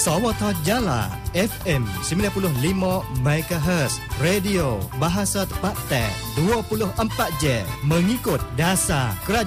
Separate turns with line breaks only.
Sawata Jala FM 95 MHz, radio bahasa Pak Tet 24 Jam mengikut dasar kerajaan